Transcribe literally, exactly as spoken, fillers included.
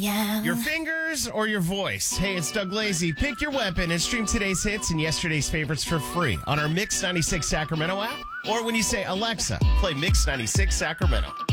Yeah. Your fingers or your voice? Hey, it's Doug Lazy. Pick your weapon and stream today's hits and yesterday's favorites for free on our Mix ninety-six Sacramento app. Or when you say, Alexa, play Mix ninety-six Sacramento.